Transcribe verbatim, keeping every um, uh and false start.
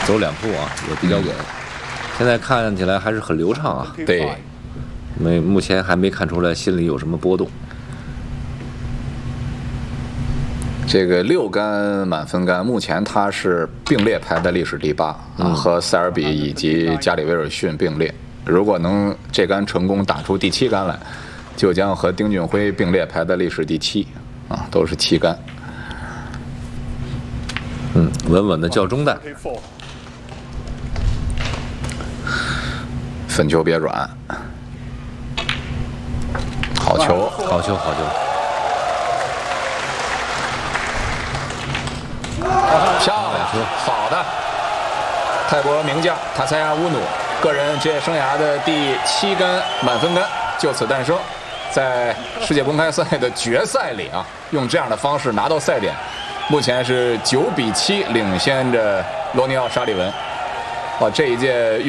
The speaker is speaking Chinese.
走两步啊，也比较稳。嗯、现在看起来还是很流畅啊。 对， 没目前还没看出来心里有什么波动。 这个六杆满分杆，目前他是并列排在历史第八啊，嗯、和塞尔比以及加里维尔逊并列。如果能这杆成功打出第七杆来，就将和丁俊晖并列排在历史第七啊，都是七杆。 嗯，稳稳的叫中弹。 分球别软，好球， 好球，好球。 漂亮，好的！泰国名将塔塞亚乌努个人职业生涯的第七杆满分杆就此诞生，在世界公开赛的决赛里啊，用这样的方式拿到赛点，目前是九比七领先着罗尼奥沙利文。哇，这一届。